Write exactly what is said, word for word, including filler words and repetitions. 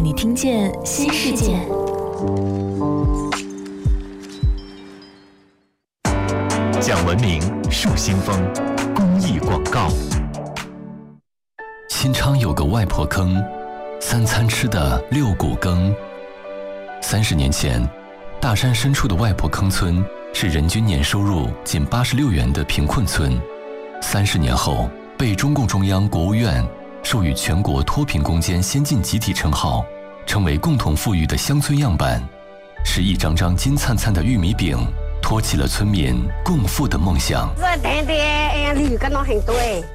你听见新世界。 讲文明树新风，公益广告。 新昌有个外婆坑，三餐吃的六谷羹。三十年前，大山深处的外婆坑村是人均年收入仅八十六元的贫困村。三十年后，被中共中央国务院授予全国脱贫攻坚先进集体称号，成为共同富裕的乡村样板，是一张张金灿灿的玉米饼，托起了村民共富的梦想。